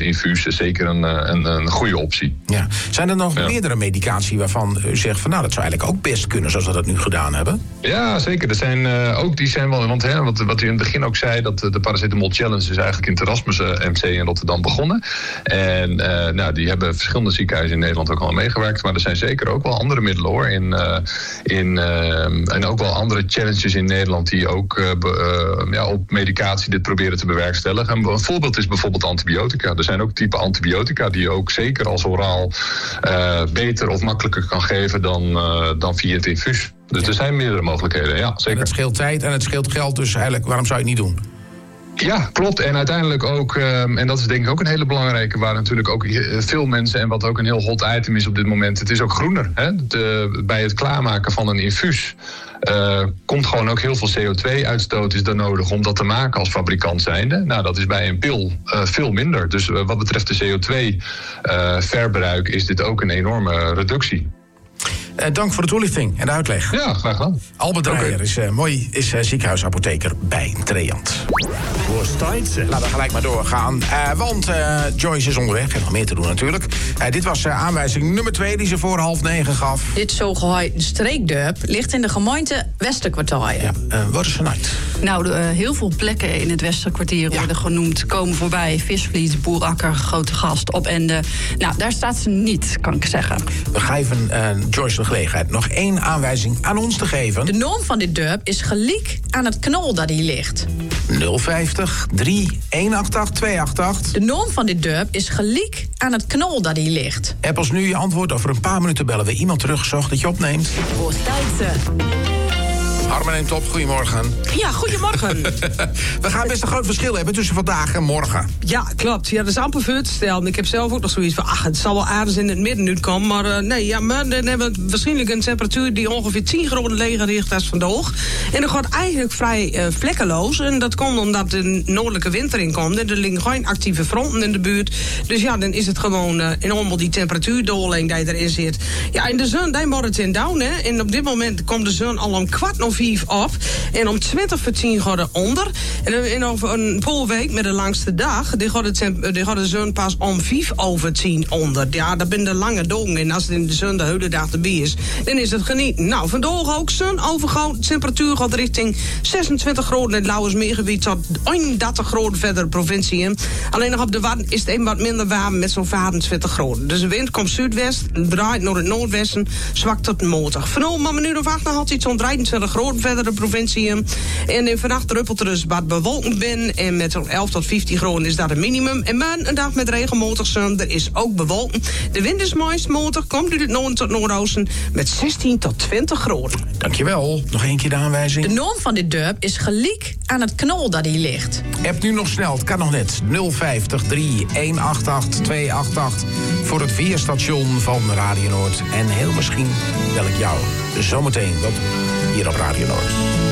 infuus is zeker een goede optie. Ja. Zijn er nog meerdere medicatie waarvan u zegt van nou, dat zou eigenlijk ook best kunnen zoals we dat nu gedaan hebben? Ja, zeker. Er zijn die zijn wel, want wat u in het begin ook zei, dat de Paracetamol Challenge is eigenlijk in het Erasmus MC in Rotterdam begonnen. En die hebben verschillende ziekenhuizen in Nederland ook al meegewerkt, maar er zijn zeker ook wel andere middelen hoor. En ook wel andere challenges in Nederland die ook op medicatie dit proberen te bewerkstelligen. Een voorbeeld is bijvoorbeeld antibiotica. Er zijn ook type antibiotica die je ook zeker als oraal beter of makkelijker kan geven dan via het infuus. Dus er zijn meerdere mogelijkheden, ja, zeker. En het scheelt tijd en het scheelt geld, dus eigenlijk waarom zou je het niet doen? Ja, klopt. En uiteindelijk ook, en dat is denk ik ook een hele belangrijke, waar natuurlijk ook veel mensen, en wat ook een heel hot item is op dit moment, het is ook groener. Hè? Bij het klaarmaken van een infuus komt gewoon ook heel veel CO2-uitstoot is daar nodig om dat te maken als fabrikant zijnde. Nou, dat is bij een pil veel minder. Dus wat betreft de CO2-verbruik is dit ook een enorme reductie. Dank voor de toelichting en de uitleg. Ja, graag gedaan. Albert Dreyer is ziekenhuisapothéker bij Treant. Laten we gelijk maar doorgaan. Want Joyce is onderweg. Heeft nog meer te doen natuurlijk. Dit was aanwijzing nummer 2 die ze voor 8:30 gaf. Dit zogeheten streekdorp ligt in de gemeente Westerkwartier. Ja, wat is vanuit? Nou, heel veel plekken in het Westerkwartier worden genoemd. Komen voorbij. Visvliet, Boerakker, Grote Gast, Opende. Nou, daar staat ze niet, kan ik zeggen. We geven Joyce de gelegenheid nog 1 aanwijzing aan ons te geven. De naam van dit dorp is gelijk aan het knol dat hier ligt. 050 3188 288. De naam van dit dorp is gelijk aan het knol dat hier ligt. App ons nu je antwoord. Over een paar minuten bellen we iemand teruggezocht dat je opneemt. Harmen neemt op, goedemorgen. Ja, goedemorgen. We gaan best een groot verschil hebben tussen vandaag en morgen. Ja, klopt. Ja, dat is amper voor te stellen. Ik heb zelf ook nog zoiets van, het zal wel aardig in het midden nu komen. Maar maar dan hebben we waarschijnlijk een temperatuur die ongeveer 10 graden leger ligt als vandaag. En dat gaat eigenlijk vrij vlekkeloos. En dat komt omdat de noordelijke winter inkomt. En er liggen geen actieve fronten in de buurt. Dus ja, dan is het gewoon enorm die temperatuurdoling die erin zit. Ja, en de zon, die wordt het in down, hè. En op dit moment komt de zon al om 4:15 op. En om 20:10 gaat er onder. En over een paar week met de langste dag, die gaat de zon pas om 5:10 onder. Ja, dat zijn de lange dagen. En als het in de zon de hele dag erbij is, dan is het genieten. Nou, vandaag ook zonovergoud. De temperatuur gaat richting 26 graden in het Lauwersmeergebied tot 31 graden verder de provincie in. Alleen nog op de Wadden is het even wat minder warm met zo'n 24 graden. Dus de wind komt zuidwest, draait naar het noordwesten, zwakt tot matig. Vanavond om een uur of 8 had hij zo'n 23 graden verder de provincie in. En vannacht druppelt er dus wat bewolking binnen. En met zo'n 11 tot 15 graden is dat het minimum. En morgen een dag met regenmatig zon. Er is ook bewolking. De wind is meest matig. Komt uit het noorden tot noordoosten. Met 16 tot 20 graden. Dankjewel. Nog 1 keer de aanwijzing. De naam van dit dorp is gelijk aan het knol dat hier ligt. App nu nog snel. Het kan nog net. 050 3188 288. Voor het weerstation van Radio Noord. En heel misschien bel ik jou zometeen. Wat hier op Radio Noord.